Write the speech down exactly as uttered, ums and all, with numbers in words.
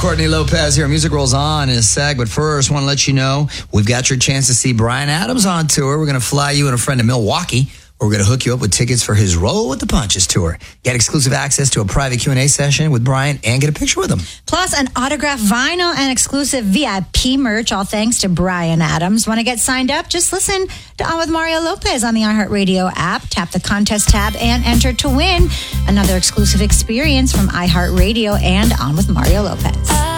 Courtney Lopez here. Music rolls on in a sec, but first, want to let you know we've got your chance to see Bryan Adams on tour. We're going to fly you and a friend to Milwaukee. We're going to hook you up with tickets for his Roll with the Punches tour. Get exclusive access to a private Q and A session with Bryan and get a picture with him. Plus, an autographed vinyl and exclusive V I P merch, all thanks to Bryan Adams. Want to get signed up? Just listen to On with Mario Lopez on the iHeartRadio app. Tap the contest tab and enter to win another exclusive experience from iHeartRadio and On with Mario Lopez.